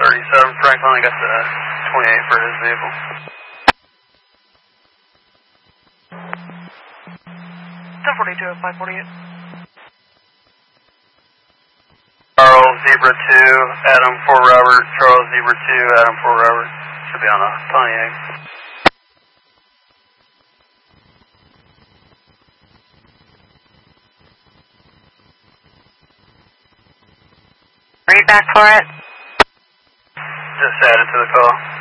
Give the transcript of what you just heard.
37, Franklin, I got the 28 for his vehicle. Ten 42 at 548. Charles Zebra 2, Adam 4 Robert, Charles Zebra 2, Adam 4 Robert. Should be on a Pontiac. Are you back for it? Just added to the call.